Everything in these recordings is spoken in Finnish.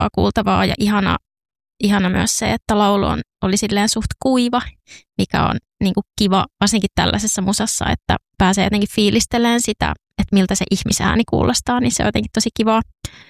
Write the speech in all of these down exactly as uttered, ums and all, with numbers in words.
kivaa kuultavaa ja ihana, ihana myös se, että laulu on, oli silleen suht kuiva, mikä on niin kuin kiva, varsinkin tällaisessa musassa, että pääsee jotenkin fiilistelemään sitä, että miltä se ihmisääni kuulostaa, niin se on jotenkin tosi kivaa.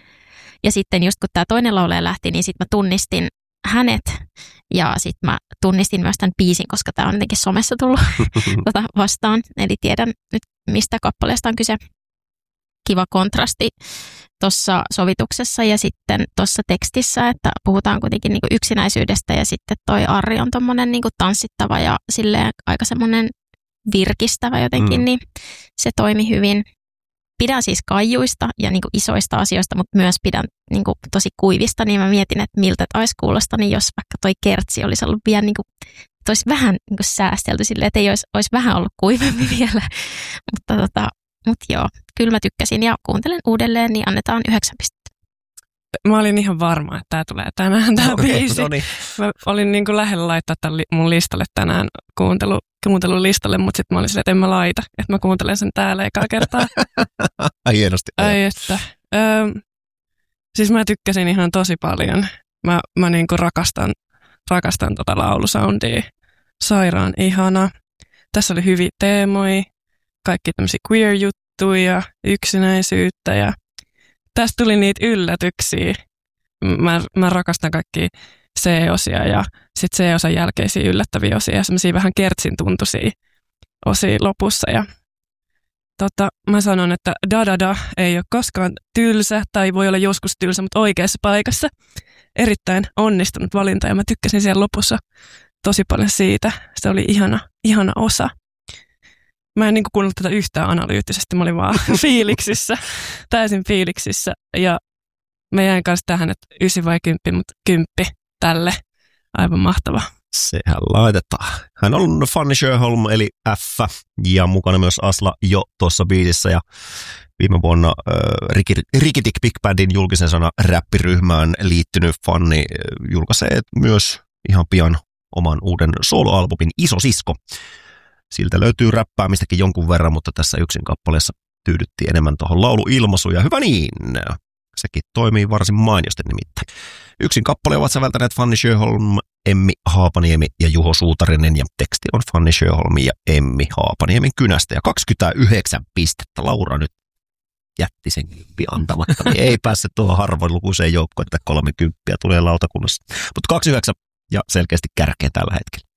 Ja sitten just kun tämä toinen laulaja lähti, niin sitten mä tunnistin hänet ja sitten mä tunnistin myös tämän biisin, koska tämä on jotenkin somessa tullut tota vastaan. Eli tiedän nyt, mistä kappaleesta on kyse. Kiva kontrasti tuossa sovituksessa ja sitten tuossa tekstissä, että puhutaan kuitenkin niinku yksinäisyydestä ja sitten toi Arri on tommonen niinku tanssittava ja silleen aika semmoinen virkistävä jotenkin, mm. niin se toimi hyvin. Pidän siis kaijuista ja niinku isoista asioista, mutta myös pidän niinku tosi kuivista, niin mä mietin, että miltä taisi kuulosta, niin jos vaikka toi kertsi olisi ollut vielä niinku, olisi vähän niinku säästelty silleen, että ei olisi, olisi vähän ollut kuivempi vielä, mutta tota, mut joo, kyllä mä tykkäsin ja kuuntelen uudelleen, niin annetaan yhdeksän pistettä. Mä olin ihan varma, että tää tulee tänään tää okay, biisi. No niin. Mä olin niin kuin lähellä laittaa tämän mun listalle tänään kuuntelu, kuuntelulistalle, mutta sitten mä olin silleen, että en mä laita, että mä kuuntelen sen täällä ekaa kertaa. Ai hienosti. Ai että. Öö, siis mä tykkäsin ihan tosi paljon. Mä, mä niin kuin rakastan, rakastan tota laulusoundia. Sairaan ihana. Tässä oli hyviä teemoja, kaikki tämmöisiä queer-juttuja, yksinäisyyttä ja tästä tuli niitä yllätyksiä. Mä, mä rakastan kaikkia C-osia ja sitten C-osan jälkeisiä yllättäviä osia ja semmoisia vähän kertsin tuntuisia osia lopussa. Ja tota, mä sanon, että da-da-da ei ole koskaan tylsä tai voi olla joskus tylsä, mutta oikeassa paikassa. Erittäin onnistunut valinta ja mä tykkäsin siellä lopussa tosi paljon siitä. Se oli ihana, ihana osa. Mä en niin kuin kuunnellut tätä yhtään analyyttisesti, mä olin vaan fiiliksissä, täysin fiiliksissä. Ja mä jäin kanssa tähän, että ysi vai kymppi, mutta kymppi tälle. Aivan mahtava. Sehän laitetaan. Hän on Fanny Sjöholm eli F ja mukana myös Asla jo tuossa biisissä. Ja viime vuonna äh, Rikitik Big Bandin julkisen sana räppiryhmään liittynyt Fanny julkaisee myös ihan pian oman uuden soloalbumin Iso Sisko. Siltä löytyy räppäämistäkin jonkun verran, mutta tässä yksin kappaleessa tyydyttiin enemmän tuohon lauluilmaisuun. Ja hyvä niin, sekin toimii varsin mainiosti nimittäin. Yksin kappale ovat säveltäneet Fanny Sjöholm, Emmi Haapaniemi ja Juho Suutarinen. Ja teksti on Fanny Sjöholm ja Emmi Haapaniemen kynästä. Ja kaksikymmentäyhdeksän pistettä. Laura nyt jätti sen kymppi antamatta. Niin ei päässyt tuohon harvoinlukuiseen joukkoon, että kolmekymmentä tulee lautakunnassa. Mutta kaksikymmentäyhdeksän ja selkeästi kärkeä tällä hetkellä.